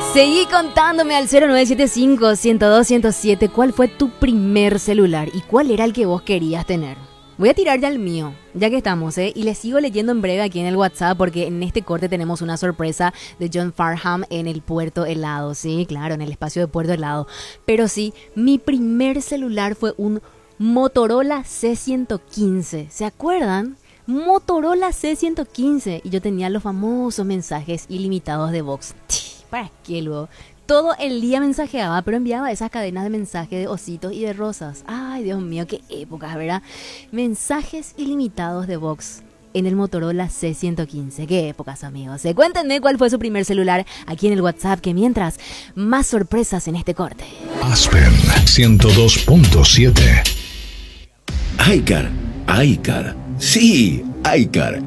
Seguí contándome al 0975-102-107 cuál fue tu primer celular y cuál era el que vos querías tener. Voy a tirar ya el mío, ya que estamos, y les sigo leyendo en breve aquí en el WhatsApp porque en este corte tenemos una sorpresa de John Farnham en el Puerto Helado, sí, claro, en el espacio de Puerto Helado. Pero sí, mi primer celular fue un Motorola C115, ¿se acuerdan? Motorola C115 y yo tenía los famosos mensajes ilimitados de Vox. ¿Para qué luego? Todo el día mensajeaba, pero enviaba esas cadenas de mensajes de ositos y de rosas. Ay, Dios mío, qué épocas, ¿verdad? Mensajes ilimitados de Vox en el Motorola C115. Qué épocas, amigos. Cuéntenme cuál fue su primer celular aquí en el WhatsApp, que mientras, más sorpresas en este corte. Aspen 102.7. iCar, sí, iCar.